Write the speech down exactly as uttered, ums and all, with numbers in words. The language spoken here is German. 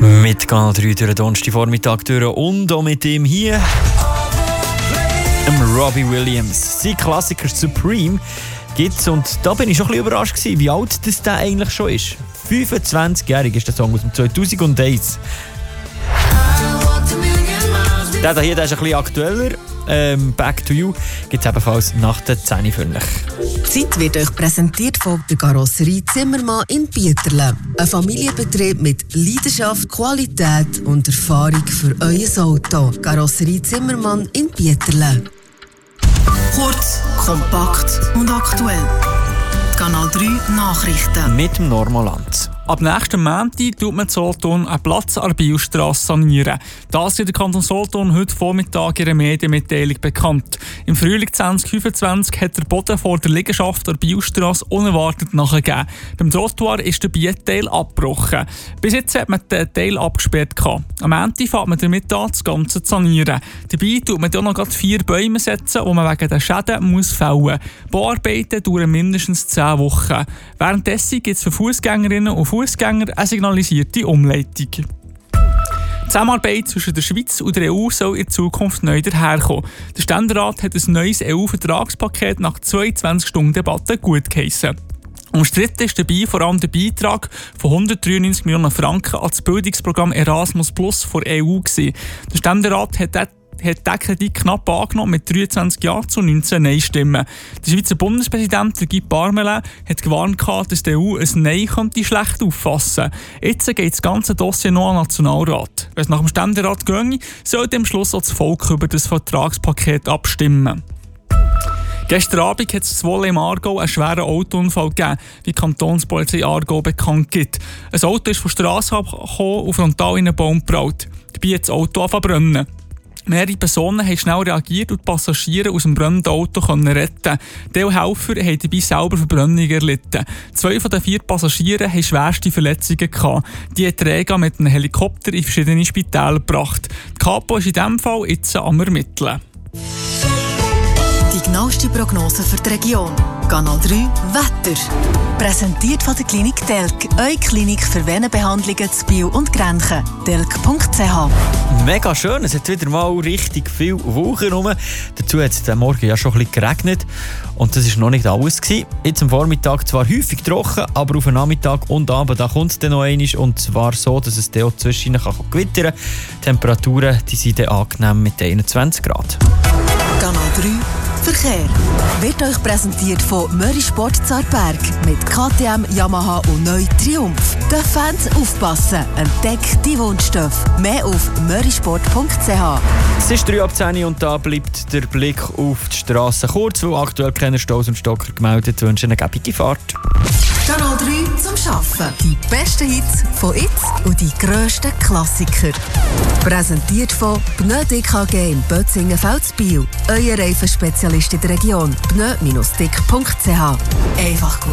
Mit Kanal drei durch den Donnerstagvormittag durch und auch mit ihm hier, dem Robbie Williams. Sein Klassiker Supreme gibt's und da bin ich schon ein bisschen überrascht gewesen, wie alt das der eigentlich schon ist. fünfundzwanzigjährig ist der Song aus dem zweitausendeins. Der hier der ist ein bisschen aktueller. Ähm, Back to You gibt es ebenfalls nach der zehn Uhr fünf. Die Zeit wird euch präsentiert von der Karosserie Zimmermann in Bieterle. Ein Familienbetrieb mit Leidenschaft, Qualität und Erfahrung für euer Auto. Karosserie Zimmermann in Bieterle. Kurz, kompakt und aktuell. Kanal drei Nachrichten. Mit dem Normalland. Ab nächsten Montag tut man in Solothurn einen Platz an der Biostrasse sanieren. Das gibt der Kanton Solothurn heute Vormittag in einer Medienmitteilung bekannt. Im Frühling zwanzig fünfundzwanzig hat der Boden vor der Liegenschaft an der Biostrasse unerwartet nachgegeben. Beim Trottoir ist der Bieteil abgebrochen. Bis jetzt hat man den Teil abgesperrt. Am Montag fängt man damit an, das Ganze zu sanieren. Dabei tut man auch noch gerade vier Bäume setzen, die man wegen der Schäden muss fällen muss. Bauarbeiten dauern mindestens zehn Wochen. Währenddessen gibt es für Fußgängerinnen und Fußgänger eine signalisierte Umleitung. Die Zusammenarbeit zwischen der Schweiz und der E U soll in Zukunft neu daherkommen. Der Ständerat hat ein neues E U-Vertragspaket nach zweiundzwanzig Stunden Debatte gutgeheissen. Umstritten ist dabei vor allem der Beitrag von hundertdreiundneunzig Millionen Franken an das Bildungsprogramm Erasmus Plus von der E U gewesen. Der Ständerat hat hat diesen Kredit knapp angenommen mit dreiundzwanzig Ja zu neunzehn Nein-Stimmen. Der Schweizer Bundespräsident Guy Parmelin hat gewarnt, dass die E U ein Nein könnte schlecht auffassen. Jetzt geht das ganze Dossier noch an den Nationalrat. Wenn es nach dem Ständerat ginge, soll am Schluss auch das Volk über das Vertragspaket abstimmen. Gestern Abend hat es wohl im Aargau einen schweren Autounfall gegeben, wie die Kantonspolizei Aargau bekannt gibt. Ein Auto ist von der Straße abgekommen und frontal in einen Baum geprallt. Dabei hat das Auto angefangen zu brennen. Mehrere Personen haben schnell reagiert und die Passagiere aus dem brennenden Auto retten. Die Helfer haben dabei selber Verbrennungen erlitten. Zwei von den vier Passagieren hatten schwerste Verletzungen gehabt. Die hat Träger mit einem Helikopter in verschiedene Spitäler gebracht. Die Kapo ist in diesem Fall jetzt am Ermitteln. Die genaueste Prognose für die Region. Kanal drei Wetter. Präsentiert von der Klinik Telk. Eure Klinik für Venenbehandlungen zu Biel und Grenchen. telk punkt c h. Mega schön, es hat wieder mal richtig viel Wolken rum. Dazu hat es am Morgen ja schon ein bisschen geregnet. Und das war noch nicht alles gewesen. Jetzt am Vormittag zwar häufig trocken, aber auf den Nachmittag und Abend da kommt es dann noch einmal. Und zwar so, dass es dann auch zwischendurch kann gewittern kann. Die Temperaturen die sind dann angenehm mit einundzwanzig Grad. Kanal drei Verkehr wird euch präsentiert von Möri Sport Zarberg mit K T M, Yamaha und neu Triumph. Den Fans aufpassen, entdeckt die Wunschstoff. Mehr auf mörisport punkt c h. Es ist drei ab zehn und da bleibt der Blick auf die Straße kurz, weil aktuell keine Staus und Stocker gemeldet. Wir wünschen eine gäbige Fahrt. Kanal drei zum Arbeiten. Die besten Hits von jetzt und die grössten Klassiker. Präsentiert von Pneu D K G in Bötzingen-Veldsbiel. Euer Reifenspezialist in der Region. pneu Bindestrich dick punkt c h. Einfach gut.